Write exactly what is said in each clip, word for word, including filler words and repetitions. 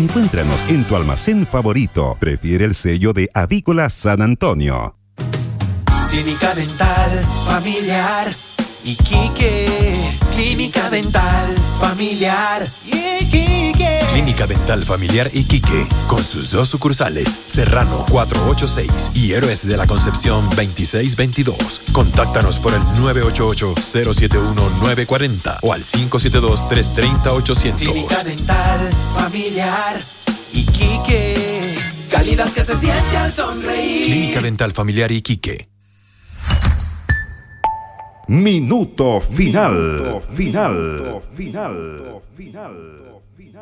Encuéntranos en tu almacén favorito. Prefiere el sello de Avícola San Antonio. Clínica Dental Familiar Iquique. Clínica Dental Familiar Iquique. Clínica Dental Familiar Iquique, con sus dos sucursales, Serrano cuatrocientos ochenta y seis y Héroes de la Concepción veintiséis veintidós. Contáctanos por el nueve ocho ocho, cero siete uno, nueve cuatro cero o al cinco siete dos, tres tres cero, ochocientos. Clínica Dental Familiar Iquique. Calidad que se siente al sonreír. Clínica Dental Familiar Iquique. Minuto final. Minuto final. Final. Final. Final.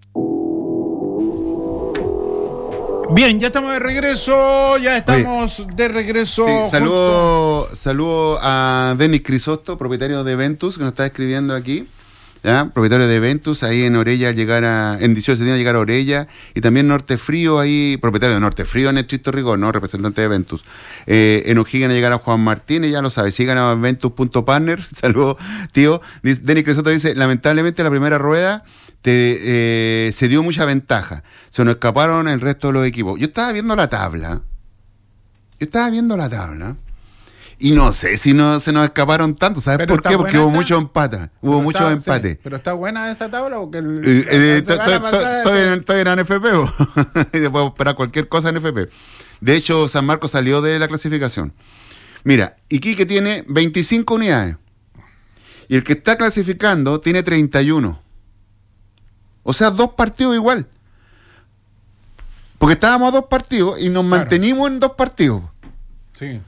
Bien, ya estamos de regreso, ya estamos Oye, de regreso. Sí, saludo, saludo a Denis Crisosto, propietario de Ventus, que nos está escribiendo aquí. ¿Ya? Propietario de Ventus, ahí en Orella, llegar a, en dieciocho de septiembre llegar a Orella, y también Norte Frío, ahí, propietario de Norte Frío en el Chisto Rigor, ¿no? Representante de Ventus. Eh, en O'Higgins llegar a Juan Martínez, ya lo sabe, sigan a ventus punto partner. Saludos, tío. Denis Crisosto dice, lamentablemente la primera rueda te, eh, se dio mucha ventaja, se nos escaparon el resto de los equipos. Yo estaba viendo la tabla, yo estaba viendo la tabla, y no sé si no se nos escaparon tanto, ¿sabes por qué? Porque hubo muchos empates, hubo muchos empates. Sí, pero está buena esa tabla porque el, eh, eh, estoy en N F P y después esperar cualquier cosa en F P. De hecho, San Marcos salió de la clasificación. Mira, Iquique tiene veinticinco unidades y el que está clasificando tiene treinta y uno. O sea, dos partidos igual. Porque estábamos a dos partidos y nos claro. mantenimos en dos partidos. Sí.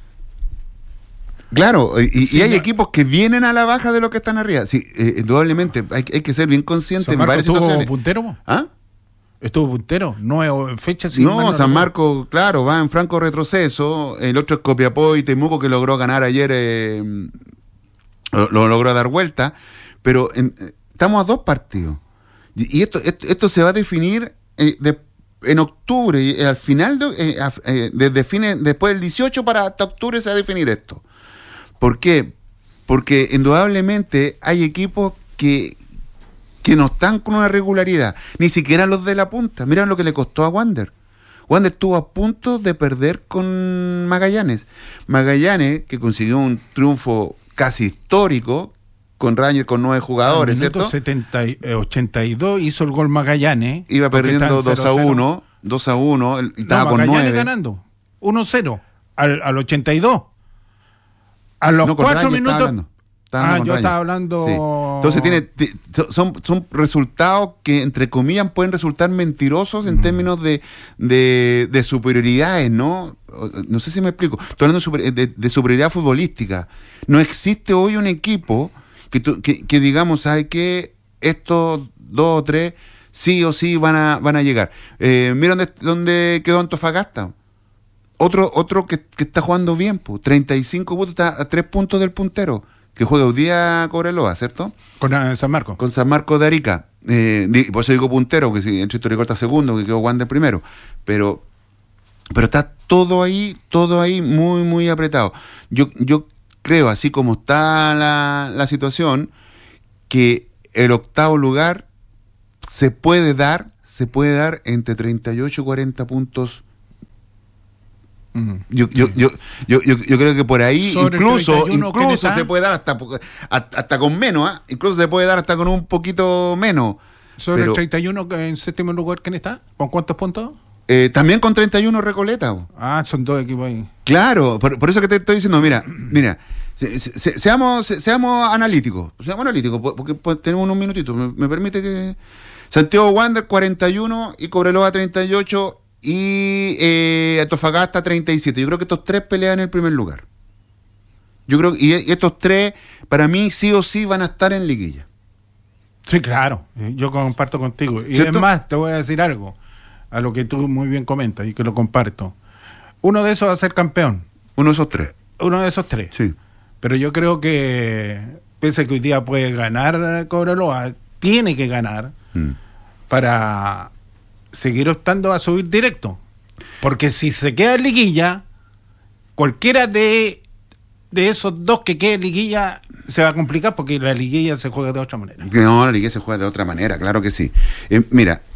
Claro, y, sí, y hay no. equipos que vienen a la baja de los que están arriba. Sí, eh, indudablemente, hay, hay que ser bien conscientes. ¿San Marcos estuvo puntero? ¿Ah? ¿Estuvo puntero? No, en fecha sí. No, no San Marcos, claro, va en franco retroceso. El otro es Copiapó y Temuco, que logró ganar ayer, eh, lo, lo logró dar vuelta. Pero en, estamos a dos partidos. Y, y esto, esto, esto se va a definir eh, de, en octubre. Y al final, de, eh, eh, desde fines, después del dieciocho para hasta octubre se va a definir esto. ¿Por qué? Porque indudablemente hay equipos que, que no están con una regularidad, ni siquiera los de la punta. Miren lo que le costó a Wander. Wander estuvo a punto de perder con Magallanes. Magallanes, que consiguió un triunfo casi histórico, con Rangers con nueve jugadores, ¿cierto? setenta, ochenta y dos hizo el gol Magallanes. Iba perdiendo dos a uno, dos a uno, estaba no, con nueve. Ganando, uno cero, al, al ochenta y dos. A los no, cuatro minutos. Ah, yo estaba hablando. Sí. Entonces tiene, t- son, son resultados que entre comillas pueden resultar mentirosos en mm. términos de, de, de superioridades, ¿no? No sé si me explico. Estoy hablando de, super, de, de superioridad futbolística. No existe hoy un equipo que, tu, que, que digamos, ¿sabe qué? Estos dos o tres sí o sí van a, van a llegar. Eh, mira dónde, dónde quedó Antofagasta. Otro, otro que, que está jugando bien, pues, treinta y cinco puntos, está a tres puntos del puntero, que juega hoy día Cobreloa, ¿cierto? Con uh, San Marcos. Con San Marcos de Arica. Eh, por eso digo puntero, que si entre Historia está segundo, que quedó Wander primero. Pero, pero está todo ahí, todo ahí muy, muy apretado. Yo, yo creo, así como está la, la situación, que el octavo lugar se puede dar, se puede dar entre treinta y ocho y cuarenta puntos. Yo, yo, yo, yo, yo, yo creo que por ahí sobre incluso, incluso se puede dar hasta, hasta con menos, ¿eh? Incluso se puede dar hasta con un poquito menos. ¿Sobre pero, el treinta y uno en séptimo lugar quién está? ¿Con cuántos puntos? Eh, también con treinta y uno Recoleta. ¿O? Ah, son dos equipos ahí. Claro, por, por eso que te estoy diciendo, mira, mira, se, se, seamos, se, seamos analíticos, seamos analíticos, porque, porque tenemos unos minutitos, me, me permite que... Santiago Wander cuarenta y uno y Cobreloa treinta y ocho y eh, Antofagasta treinta y siete. Yo creo que estos tres pelean en el primer lugar. Yo creo y, y estos tres, para mí, sí o sí van a estar en liguilla. Sí, claro. Yo comparto contigo. Y ¿cierto? Es más, te voy a decir algo, a lo que tú muy bien comentas y que lo comparto. Uno de esos va a ser campeón. Uno de esos tres. Uno de esos tres. Sí. Pero yo creo que, pese a que hoy día puede ganar Cobreloa, tiene que ganar mm. para seguir optando a subir directo, porque si se queda en liguilla, cualquiera de de esos dos que quede en liguilla se va a complicar, porque la liguilla se juega de otra manera. No, la liguilla se juega de otra manera, claro que sí. Eh, mira,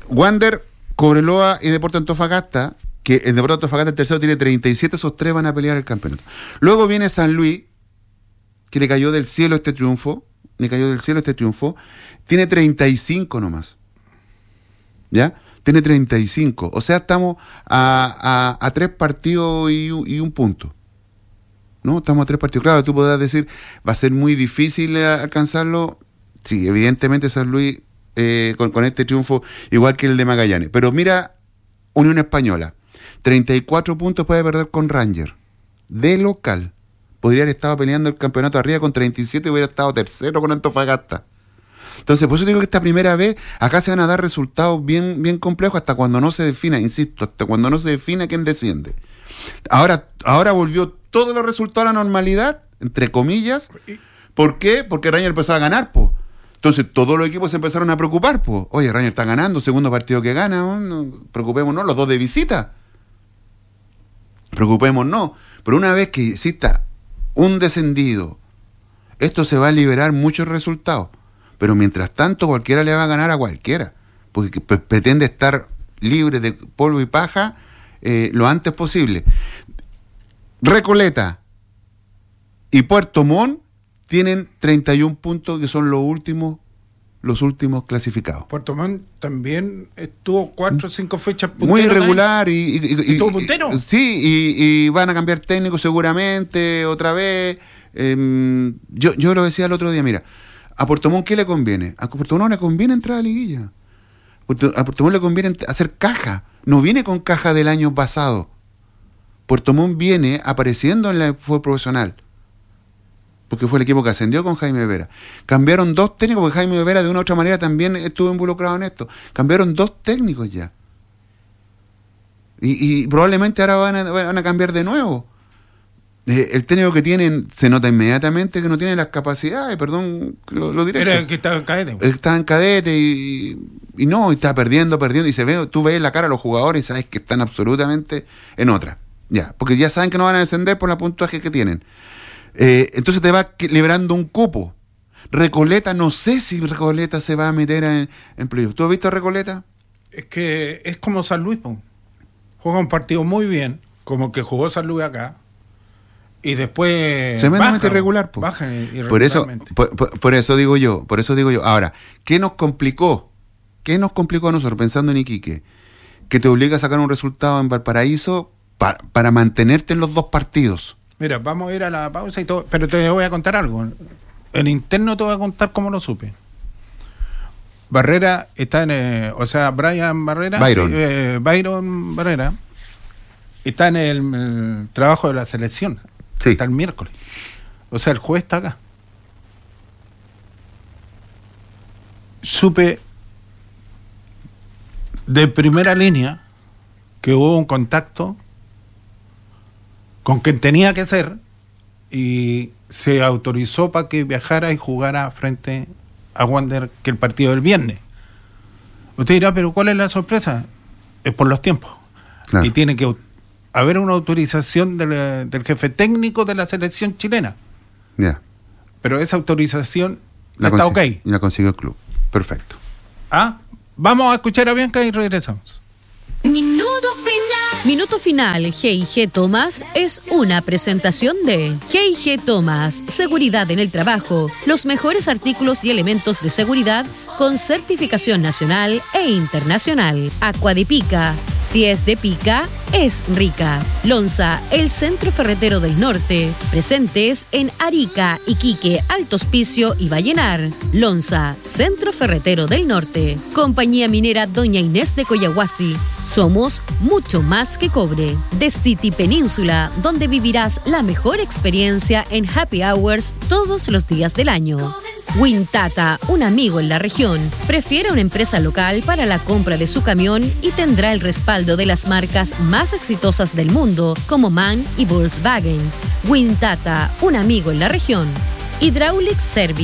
Wander, Cobreloa y Deportes Antofagasta, que el Deportes Antofagasta el tercero tiene treinta y siete, esos tres van a pelear el campeonato. Luego viene San Luis, que le cayó del cielo este triunfo, le cayó del cielo este triunfo, tiene treinta y cinco nomás. ¿Ya? Tiene treinta y cinco. O sea, estamos a, a, a tres partidos y, y un punto. ¿No? Estamos a tres partidos. Claro, tú podrás decir, va a ser muy difícil alcanzarlo. Sí, evidentemente San Luis, eh, con, con este triunfo, igual que el de Magallanes. Pero mira, Unión Española, treinta y cuatro puntos puede perder con Ranger. De local. Podría haber estado peleando el campeonato arriba con treinta y siete y hubiera estado tercero con Antofagasta. Entonces, por eso digo que esta primera vez, acá se van a dar resultados bien, bien complejos hasta cuando no se defina, insisto, hasta cuando no se define quién desciende. Ahora, ahora volvió todos los resultados a la normalidad, entre comillas. ¿Por qué? Porque Ranger empezó a ganar, pues. Entonces todos los equipos se empezaron a preocupar, pues. Oye, Ranger está ganando, segundo partido que gana, ¿no? No, preocupémonos, los dos de visita. Preocupémonos. Pero una vez que exista un descendido, esto se va a liberar muchos resultados. Pero mientras tanto, cualquiera le va a ganar a cualquiera. Porque p- pretende estar libre de polvo y paja eh, lo antes posible. Recoleta y Puerto Montt tienen treinta y un puntos, que son los últimos los últimos clasificados. Puerto Montt también estuvo cuatro o cinco fechas puntero. Muy irregular y, y, y, ¿Y estuvo puntero? Y, sí, y, y van a cambiar técnico seguramente otra vez. Eh, yo, yo lo decía el otro día, mira, a Puerto Montt ¿qué le conviene? A Puerto Montt le conviene entrar a la liguilla. A Puerto Montt le conviene hacer caja. No viene con caja del año pasado. Puerto Montt viene apareciendo en la fútbol profesional, porque fue el equipo que ascendió con Jaime Vera. Cambiaron dos técnicos, porque Jaime Vera de una u otra manera también estuvo involucrado en esto. Cambiaron dos técnicos ya. Y, y probablemente ahora van a, van a cambiar de nuevo. Eh, el técnico que tienen, se nota inmediatamente que no tiene las capacidades, perdón, lo, lo directo. Era el que estaba en cadete. Está en cadete y, y no, y está perdiendo, perdiendo. Y se ve, tú ves la cara a los jugadores y sabes que están absolutamente en otra. Ya, porque ya saben que no van a descender por la puntuaje que tienen. Eh, entonces te va librando un cupo. Recoleta, no sé si Recoleta se va a meter en, en playoff. ¿Tú has visto a Recoleta? Es que es como San Luis, po. Juega un partido muy bien, como que jugó San Luis acá, y después tremendamente baja, irregular, po. Baja irregularmente. Por eso, por, por, por eso digo yo, por eso digo yo. Ahora, ¿qué nos complicó? ¿Qué nos complicó a nosotros pensando en Iquique? Que te obliga a sacar un resultado en Valparaíso para, para mantenerte en los dos partidos. Mira, vamos a ir a la pausa y todo, pero te voy a contar algo. En interno te voy a contar cómo lo supe. Barrera está en, eh, o sea, Brian Barrera, Byron, sí, eh, Byron Barrera está en el, el trabajo de la selección. Sí. Está el miércoles. O sea, el jueves está acá. Supe de primera línea que hubo un contacto con quien tenía que ser y se autorizó para que viajara y jugara frente a Wander, que el partido del viernes. Usted dirá, pero ¿cuál es la sorpresa? Es por los tiempos. Claro. Y tiene que haber una autorización del, del jefe técnico de la selección chilena. Ya. Yeah. Pero esa autorización la está ok. Y la consiguió el club. Perfecto. Ah, vamos a escuchar a Bianca y regresamos. Minuto final. Minuto final. G y G Thomas es una presentación de G y G Thomas, seguridad en el trabajo, los mejores artículos y elementos de seguridad con certificación nacional e internacional. Aqua de Pica, si es de pica, es rica. Lonza, el centro ferretero del norte, presentes en Arica, Iquique, Alto Hospicio y Vallenar. Lonza, centro ferretero del norte. Compañía minera Doña Inés de Coyahuasi. Somos mucho más que cobre. The City Península, donde vivirás la mejor experiencia en happy hours todos los días del año. Wintata, un amigo en la región, prefiere una empresa local para la compra de su camión y tendrá el respaldo de las marcas más exitosas del mundo como MAN y Volkswagen. Wintata, un amigo en la región. Hydraulic Service,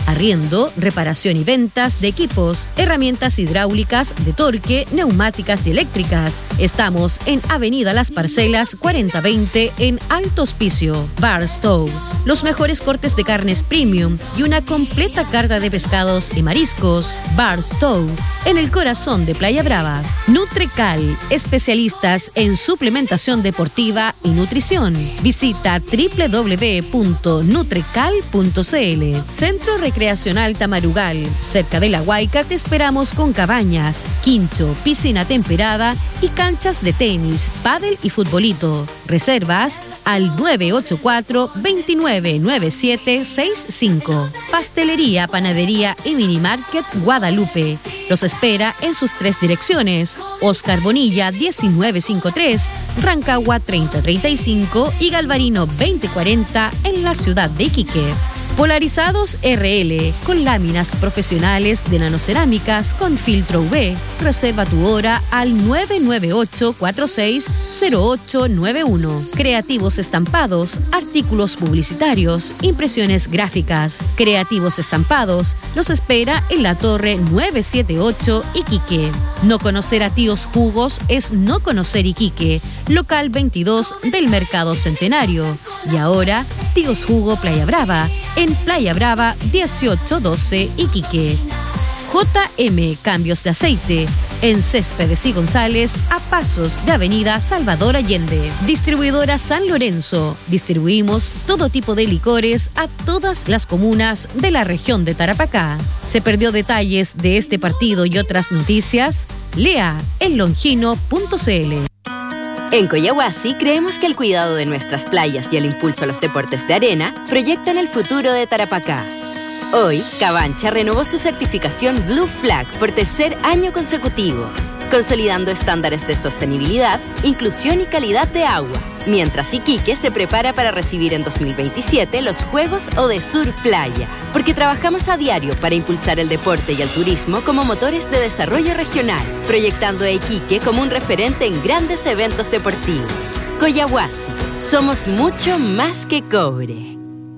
Arriendo, reparación y ventas de equipos, herramientas hidráulicas, de torque, neumáticas y eléctricas. Estamos en Avenida Las Parcelas cuarenta veinte en Alto Hospicio. Barstow. Los mejores cortes de carnes premium y una completa carta de pescados y mariscos. Barstow. En el corazón de Playa Brava. Nutrecal. Especialistas en suplementación deportiva y nutrición. Visita doble u doble u doble u punto nutrecal punto c l. Centro Recreacional Tamarugal. Cerca de la Huayca te esperamos con cabañas, quincho, piscina temperada y canchas de tenis, pádel y futbolito. Reservas al nueve ocho cuatro, dos nueve nueve siete seis cinco. Pastelería, panadería y minimarket Guadalupe. Los espera en sus tres direcciones. Oscar Bonilla diecinueve cincuenta y tres, Rancagua treinta treinta y cinco y Galvarino veinte cuarenta en la ciudad de Iquique. Polarizados R L, con láminas profesionales de nanocerámicas con filtro U V. Reserva tu hora al nueve nueve ocho cuatro seis cero ocho nueve uno. Creativos Estampados, artículos publicitarios, impresiones gráficas. Creativos Estampados los espera en la Torre novecientos setenta y ocho Iquique. No conocer a Tíos Jugos es no conocer Iquique. Local veintidós del Mercado Centenario. Y ahora, Tíos Jugo Playa Brava, en Playa Brava dieciocho doce Iquique. J M Cambios de Aceite, en Céspedes y González, a pasos de Avenida Salvador Allende. Distribuidora San Lorenzo. Distribuimos todo tipo de licores a todas las comunas de la región de Tarapacá. ¿Se perdió detalles de este partido y otras noticias? Lea en longino punto c l. En Coyahuasi creemos que el cuidado de nuestras playas y el impulso a los deportes de arena proyectan el futuro de Tarapacá. Hoy, Cabancha renovó su certificación Blue Flag por tercer año consecutivo, consolidando estándares de sostenibilidad, inclusión y calidad de agua, mientras Iquique se prepara para recibir en dos mil veintisiete los Juegos Odesur Playa, porque trabajamos a diario para impulsar el deporte y el turismo como motores de desarrollo regional, proyectando a Iquique como un referente en grandes eventos deportivos. Coyahuasi, somos mucho más que cobre.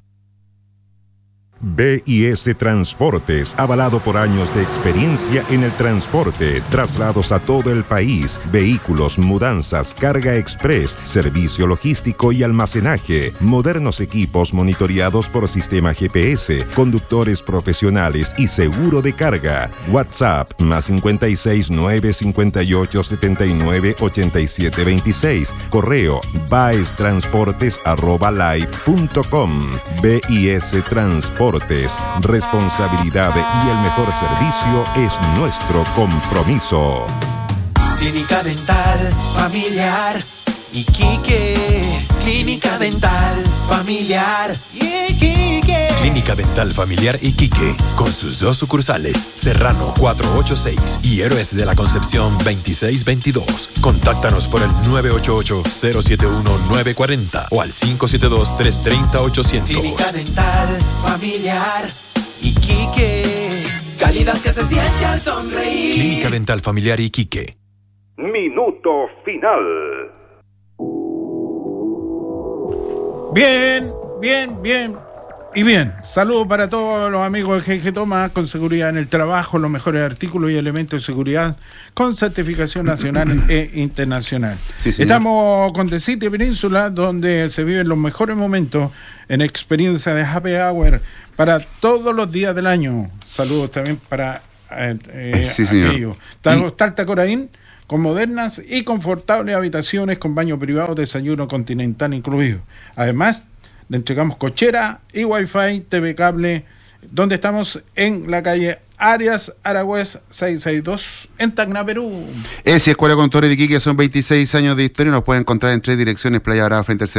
B I S Transportes, avalado por años de experiencia en el transporte, traslados a todo el país, vehículos, mudanzas, carga express, servicio logístico y almacenaje, modernos equipos monitoreados por sistema G P S, conductores profesionales y seguro de carga. WhatsApp más cincuenta y seis, nueve cincuenta y ocho, setenta y nueve, ochenta y siete veintiséis. Correo baestransportes arroba live punto com. B I S Transportes. Responsabilidad y el mejor servicio es nuestro compromiso. Clínica Dental Familiar Iquique. Clínica Dental Familiar Iquique. Clínica Dental Familiar Iquique, con sus dos sucursales, Serrano cuatrocientos ochenta y seis y Héroes de la Concepción veintiséis veintidós. Contáctanos por el nueve ocho ocho, cero siete uno, nueve cuatro cero o al cinco siete dos, tres tres cero, ochocientos. Clínica Dental Familiar Iquique. Calidad que se siente al sonreír. Clínica Dental Familiar Iquique. Minuto final. Bien, bien, bien y bien. Saludos para todos los amigos de G G Thomas, con seguridad en el trabajo, los mejores artículos y elementos de seguridad con certificación nacional e internacional. Sí, estamos con The City Península, donde se viven los mejores momentos en experiencia de Happy Hour para todos los días del año. Saludos también para eh, eh, sí, aquellos. Talta Coraín, con modernas y confortables habitaciones con baño privado, desayuno continental incluido. Además, le entregamos cochera y wifi, T V cable, donde estamos en la calle Arias Aragüez seiscientos sesenta y dos en Tacna, Perú. Es Escuela Contadores de Iquique, son veintiséis años de historia. Nos pueden encontrar en tres direcciones: Playa Brava frente al